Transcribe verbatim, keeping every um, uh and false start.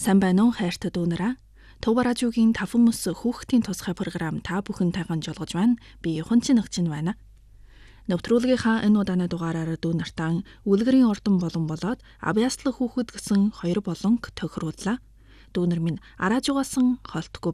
Сайн байна уу хайртай дүүнараа? Төв радиогийн таван мөс хүүхдийн тусгай програм та бүхэнтэйгээ жолгож байна. Би Хунчин Нагчин байна. Нэвтрүүлгийнхаа энэ удааны дугаараар дүүнартаа үлгэрийн ордон болон болоод авьяаслах хүүхэд гэсэн хоёр болонг тохирууллаа. Дүүнер минь араажугаасан холтгүй